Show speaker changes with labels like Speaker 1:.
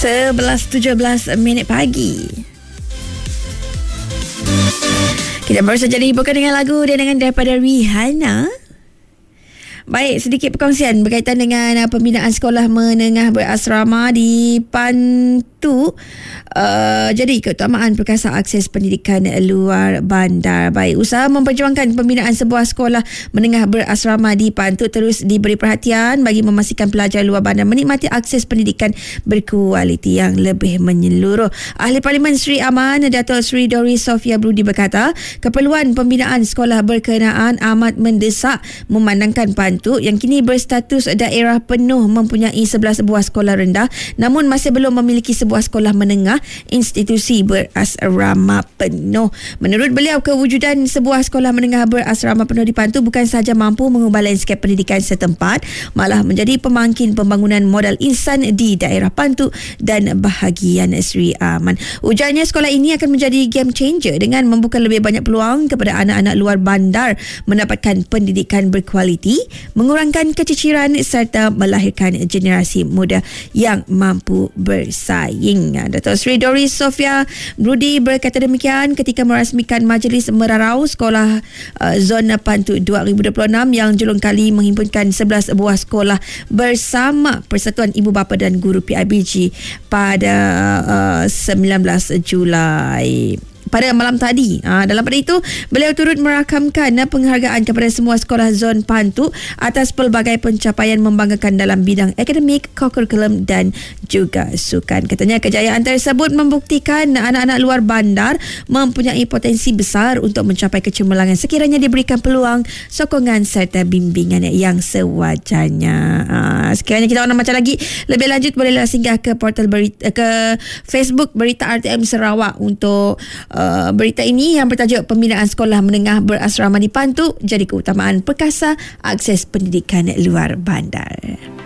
Speaker 1: 11:17 pagi. Kita baru saja dihiburkan dengan lagu dengan daripada Rihanna. Baik, sedikit perkongsian berkaitan dengan pembinaan sekolah menengah berasrama di Pantu. Jadi keutamaan perkasa akses pendidikan luar bandar. Baik, usaha memperjuangkan pembinaan sebuah sekolah menengah berasrama di Pantu terus diberi perhatian bagi memastikan pelajar luar bandar menikmati akses pendidikan berkualiti yang lebih menyeluruh. Ahli Parlimen Sri Aman, Dato' Sri Doris Sofia Brudi berkata, keperluan pembinaan sekolah berkenaan amat mendesak memandangkan Pantu yang kini berstatus daerah penuh mempunyai 11 buah sekolah rendah namun masih belum memiliki sebuah sekolah menengah institusi berasrama penuh. Menurut beliau, kewujudan sebuah sekolah menengah berasrama penuh di Pantu bukan sahaja mampu mengubah lanskap pendidikan setempat, malah menjadi pemangkin pembangunan modal insan di daerah Pantu dan bahagian Sri Aman. Ujarnya, sekolah ini akan menjadi game changer dengan membuka lebih banyak peluang kepada anak-anak luar bandar mendapatkan pendidikan berkualiti, mengurangkan keciciran serta melahirkan generasi muda yang mampu bersaing. Dato' Sri Doris Sofia Brudi berkata demikian ketika merasmikan Majlis Merarau Sekolah Zon Pantu 2026 yang julung kali menghimpunkan 11 buah sekolah bersama Persatuan Ibu Bapa dan Guru PIBG pada 19 Julai. Pada malam tadi, dalam pada itu, beliau turut merakamkan penghargaan kepada semua sekolah zon Pantu atas pelbagai pencapaian membanggakan dalam bidang akademik, kurikulum dan juga sukan. Katanya kejayaan tersebut membuktikan anak-anak luar bandar mempunyai potensi besar untuk mencapai kecemerlangan sekiranya diberikan peluang, sokongan serta bimbingan yang sewajarnya. Sekiranya kita nak macam lagi lebih lanjut, bolehlah singgah ke portal berita, ke Facebook Berita RTM Sarawak untuk berita ini yang bertajuk pembinaan sekolah menengah berasrama di Pantu jadi keutamaan perkasa akses pendidikan luar bandar.